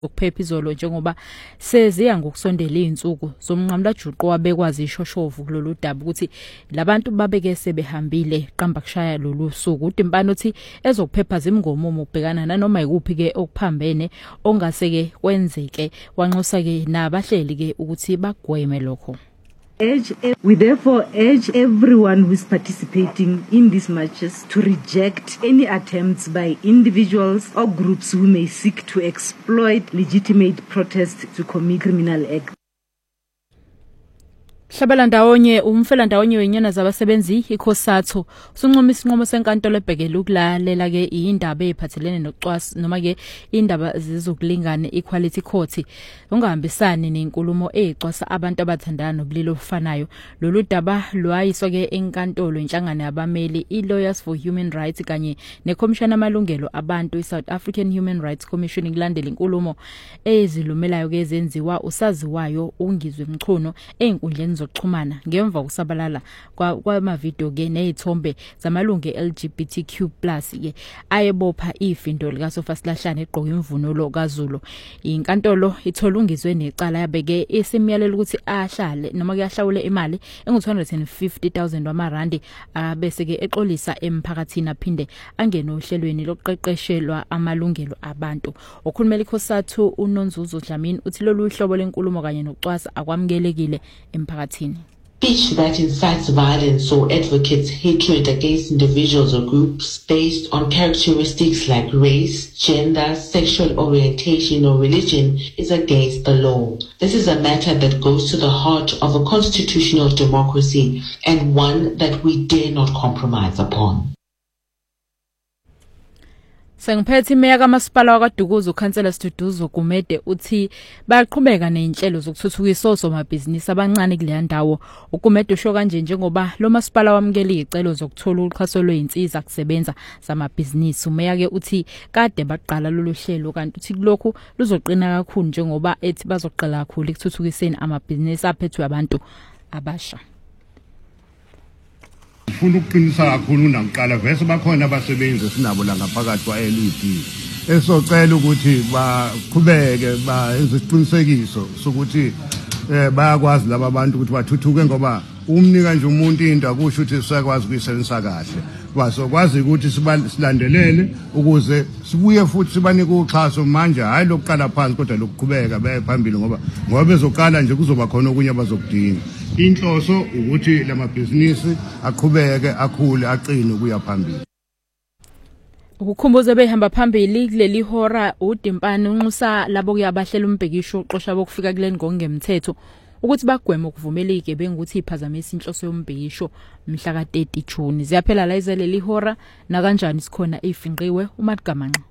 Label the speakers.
Speaker 1: ukuphepha izolo njengoba seziya ngokusondela izinsuku zomnqamla juqu wabekwazi ishoshovu kulolu daba ukuthi labantu babeke sebehambile qamba kushaya lolu suku uDimpane uthi ezokuphepha zimngomumo ukubhekana nanoma ikuphi ke okuphambene ongaseke kwenzeke wanxusa ke nabahleli ke ukuthi bagweme lokho.
Speaker 2: We therefore urge everyone who is participating in these marches to reject any attempts by individuals or groups who may seek to exploit legitimate protests to commit criminal acts.
Speaker 1: Hlabela ndawonye umfela ndawonye wenyana zabasebenzi ikhosatho usuncoma isinqomo senkantolo ebhekela ukulalela ke indaba eziphathelene nokucwasa noma ke indaba zizokulingana equality court ongahambisani nenkulumo ecwasa abantu abathandana nobulili ofanayo lolu daba lwayiswa ke enkantolo inhlangano yabameli iLawyers for Human Rights kanye neCommission amalungelo abantu iSouth African Human Rights Commission kulandela inkulumo ezilumelayo ke ezenziwa usaziwayo ungizwe Mchunu einkundleni zokuxhumana ngemva kokusabalala kwamavideo ke nezithombe zamalungu LGBTQ+ ke ayebopha ifindo lika Sofasilahlane egqoka imvunulo kaZulu. Inkantolo ithola ungizwe necala yabeke isimyalelo ukuthi ahlale noma ke ahlawule imali engu250,000 wamarandi bese ke exolisa emphakathini aphinde angene ohlelweni lokuqeqeshelwa amalungelo abantu. Okhulumela ikhosathu uNonzuzo Dlamini uthi lolu hlobo lenkulumo kanye nokucwasa akwamukelekile emphakathini.
Speaker 3: Speech that incites violence or advocates hatred against individuals or groups based on characteristics like race, gender, sexual orientation or religion is against the law. This is a matter that goes to the heart of a constitutional democracy and one that we dare not compromise upon.
Speaker 1: Sengiphethe imeya kamasipala wakwaDukuza uKhansela Siduduzo Gumede uthi bayaqhubeka nezinhlelo zokuthuthukisa osomabhizinisi abancane kuleya ndawo. uGumede usho kanje njengoba lo masipala wamukela izicelo zokuthola uxhaso lweinsiza kusebenza zamabhizinisi. Umeya ke uthi kade baqala lolu hlelo kanti uthi kulokhu luzoqina kakhulu njengoba ethi bazoqala kakhulu ukuthuthukiseni amabhizinisi aphethwe abantu abasha.
Speaker 4: Ufuna ukuqinisa kakhulu unamqala vese bakhona abasebenzi sinabo la ngaphakathi kwaLED esocela ukuthi baqhubeke bayenze isiqinisekiso sokuthi bayakwazi laba abantu ukuthi bathuthuke ngoba umnika nje umuntu into akusho ukuthi siyakwazi ukuyisebenzisa kahle basokwazi ukuthi silandelele ukuze sibuye futhi sibanike uxhaso manje hayi lokuqala phansi kodwa lokuqhubeka baye phambili ngoba bezoqala nje kuzoba khona okunye abazokudinga. Inhloso ukuthi lamabhizinisi aqhubeke akhule aqine ukuya phambili.
Speaker 1: Ukukhumbuza behamba phambili kuleli hora uDimpane unxusa labo kuyabahlela umbhekisho uqosha bokufika kuleni ngongemthetho ukuthi bagweme ukuvumela igebengu ukuthi iphazamisa inhloso yombhekisho mhla ka 30 June. Ziyaphela la izeleli hora na kanjani sikhona ifinqiwe uMaDgamanqa.